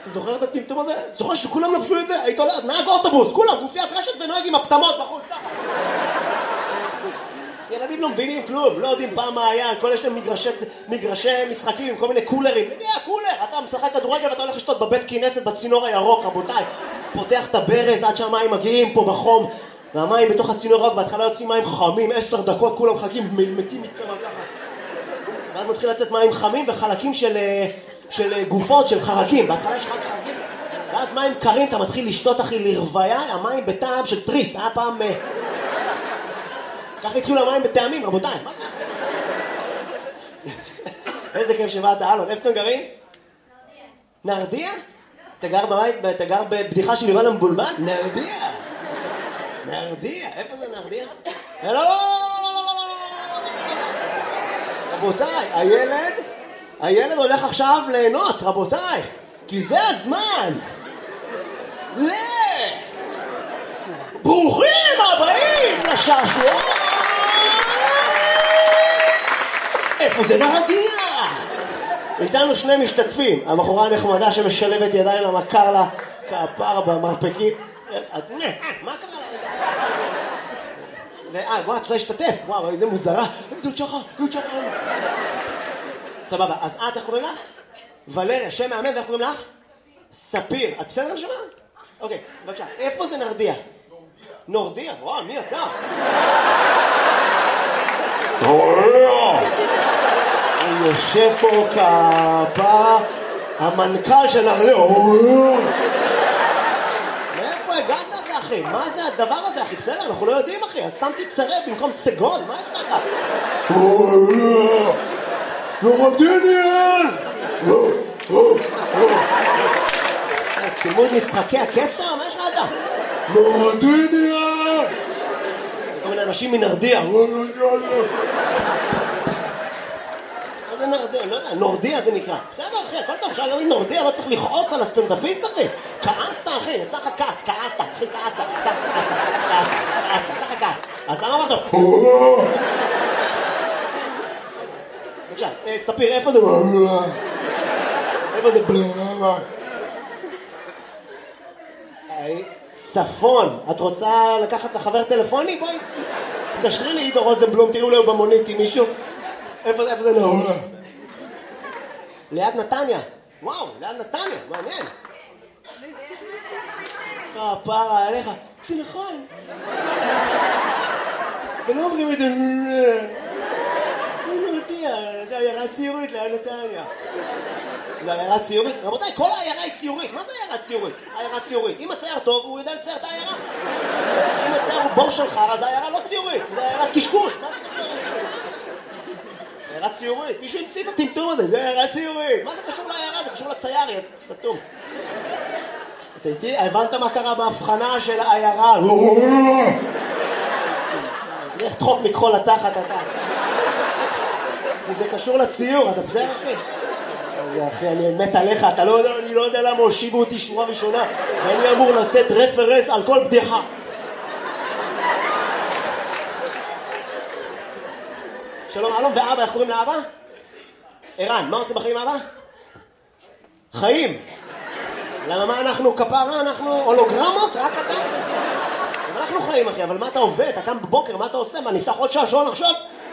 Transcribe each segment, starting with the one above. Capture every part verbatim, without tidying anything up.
אתה זוכר את הטמטום הזה? זוכר שכולם לבשו את זה? היית עולה, נהג אוטובוס, כולם, גופיית רשת ונוהג עם הפטמות בחוץ. ילדים לא מבינים כלום, לא יודעים פעם מה היה, כל יש להם מגרשי, מגרשי משחקים עם כל מיני קולרים. למי היה קולר? אתה משחק כדורגל ואתה הולך לשתות בבית כנסת בצינור הירוק, רבותיי. פותח את הברז עד שהמים מגיעים פה בחום, והמים בתוך הצינור הירוק, בהתחלה יוצאים מים חמים, עשר דקות, כולם מחכים, מתים מצמא ככה. ואז מתחיל לצאת מים חמים וחלקים של, של גופות, של חרקים. בהתחלה יש רק חרקים, ואז מים קרים, אתה מתחיל לשתות אחי לרוויה, המים בטעם של טריס, היה פעם... ככה התחילו המים בטעמים, רבותיי. איזה כיף שבאת, אלון. איפה אתם גרים? נרדיה. נרדיה? אתה גר בבית, אתה גר בבדיחה של יובל המבולבל? נרדיה. נרדיה. איפה זה נרדיה? לא, לא, לא, לא, לא, לא, רבותיי, הילד, הילד הולך עכשיו ליהנות, רבותיי. כי זה הזמן. ל... ברוכים הבאים לשעשוע. איפה זה נרדיה? איתנו שני משתתפים, הבחורה הנחמדה שמשלבת ידיים למכר לה כפר במרפקית. מה קרה לה? אה, וואו, את רוצה להשתתף? וואו, איזה מוזרה. זאת שחר, זאת שחר. סבבה, אז את, איך קוראים לך? ולריה, שם מאמן, ואיך קוראים לך? ספיר. את בסדר לשמה? אוקיי, בבקשה. איפה זה נרדיה? נורדיה? וואו, מי אתה? הוא יושב פה כפה, המנכ"ל של נרדיה. מאיפה הגעת אתה, אחי? מה זה הדבר הזה, אחי? בסדר, אנחנו לא יודעים, אחי. אז שמתי צרב במקום סגול, מה יש לך? נורדיניאל! צימוד משחקי הקסר, מה יש לך אתה? נורדיניאל! כל מיני אנשים מנרדיה. מה זה נרדיה? לא יודע, נורדיה זה נקרא. בסדר אחי, הכל טוב, אפשר להגיד נורדיה, לא צריך לכעוס על הסטנדאפיסט אחי. כעסת אחי, יצא לך כעס, כעסת, אחי כעסת, כעסת, כעסת, כעסת, יצא לך כעס. אז למה אמרת? בבקשה, ספיר, איפה זה? איפה זה? צפון, את רוצה לקחת לחבר טלפוני? בואי, תקשרי לי עידו רוזנבלום, תראו לו במונית עם מישהו. איפה זה, איפה זה לא? ליד נתניה. וואו, ליד נתניה, מעניין. כפרה עליך. זה נכון. ולא אומרים את זה. אני לא יודע, זה עיירה ציורית ליד נתניה. זה עיירה ציורית? רבותיי, כל העיירה היא ציורית. מה זה עיירה ציורית? עיירה ציורית. אם הצייר טוב, הוא יודע לצייר את העיירה. אם הצייר הוא בור של חרא, זה עיירה לא ציורית. זה עיירת קשקוש. מה זה ציורית? עיירה ציורית. מישהו המציא את הטמטום הזה. זה עיירה ציורית. מה זה קשור לעיירה? זה קשור לצייר, יא סתום. אתה איתי? הבנת מה קרה בהבחנה של העיירה? לך תחוף מכחול לתחת, אתה. כי זה קשור לציור, אתה בסדר, אחי? אחי, אני מת עליך, אתה לא יודע, אני לא יודע למה הושיבו אותי שורה ראשונה, ואני אמור לתת רפרנס על כל בדיחה. שלום, אלון ואבא, איך קוראים לאבא? ערן, מה עושה בחיים אבא? חיים. למה מה אנחנו כפרה? אנחנו הולוגרמות? רק אתה? אנחנו חיים, אחי, אבל מה אתה עובד? אתה קם בבוקר, מה אתה עושה? מה, נפתח עוד שעשון עכשיו?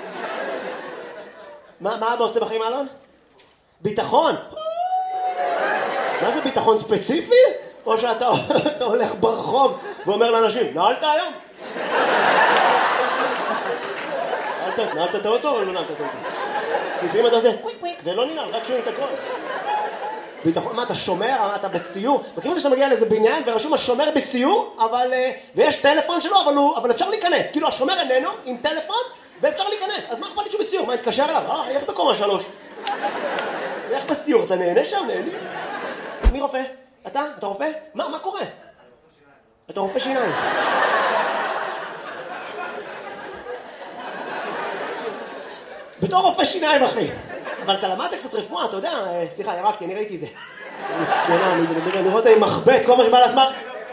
מה, מה אבא עושה בחיים, אלון? ביטחון. מה זה ביטחון ספציפי? או שאתה אתה הולך ברחוב ואומר לאנשים, נעלת היום? נעלת, נעלת את האוטו או לא נעלת את האוטו? לפעמים אתה עושה קוויק קוויק ולא ננעל, רק שומעים את הכל. ביטחון, מה אתה שומר? מה אתה בסיור? וכיוון שאתה מגיע לאיזה בניין ורשום השומר בסיור, אבל, ויש טלפון שלו, אבל, הוא, אבל אפשר להיכנס. כאילו השומר איננו עם טלפון ואפשר להיכנס. אז מה אכפת לי שהוא בסיור? מה, נתקשר אליו? אה, איך בקומה שלוש? איך בסיור? אתה נהנה שם? נהנה? מי רופא? אתה? אתה רופא? מה? מה קורה? אתה רופא שיניים. בתור רופא שיניים, אחי. אבל אתה למדת קצת רפואה, אתה יודע, סליחה, ירקתי, אני ראיתי את זה. מסכנה, אני רואה אותה עם מחבט, כל מה שבא לעצמה.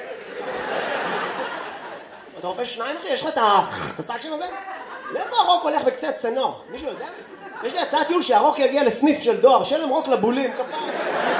אתה רופא שניים, אחי? יש לך את הסאקשן הזה? לאיפה הרוק הולך בקצה הצנור? מישהו יודע? יש לי הצעת טיול שהרוק יגיע לסניף של דואר, שאין להם רוק לבולים, כפר.